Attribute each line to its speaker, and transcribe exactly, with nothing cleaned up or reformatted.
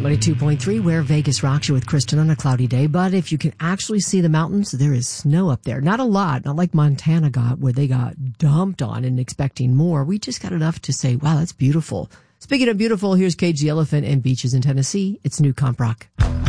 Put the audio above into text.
Speaker 1: twenty-two point three, where Vegas rocks you with Kristen on a cloudy day. But if you can actually see the mountains, there is snow up there. Not a lot, not like Montana got, where they got dumped on and expecting more. We just got enough to say, wow, that's beautiful. Speaking of beautiful, here's Cage the Elephant and Beaches in Tennessee. It's new comp rock.